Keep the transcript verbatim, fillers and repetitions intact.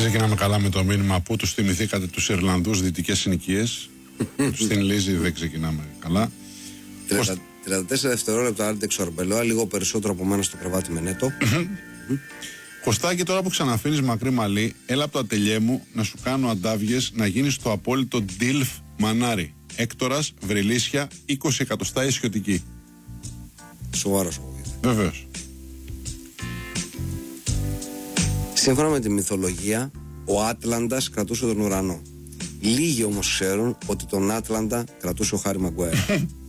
ξεκινάμε καλά με το μήνυμα που τους θυμηθήκατε τους Ιρλανδούς δυτικές συνοικίες. Στην Λίζη δεν ξεκινάμε καλά. τριάντα τέσσερα δευτερόλεπτα Άλντεξ Ορμπελόα, λίγο περισσότερο από μένα στο κρεβάτι με νέτο. Κωστάκι, τώρα που ξαναφύγεις μακρύ μαλλί, έλα από το ατελιέ μου να σου κάνω αντάβιες να γίνεις το απόλυτο ντίλφ μανάρι. Έκτορας, Βρυλίσια, είκοσι εκατοστά ισιωτική. Σοβαρό σου. Βεβαίως. Σύμφωνα με τη μυθολογία, ο Άτλαντας κρατούσε τον ουρανό. Λίγοι όμως ξέρουν ότι τον Άτλαντα κρατούσε ο Χάρι Μαγκουάιρ.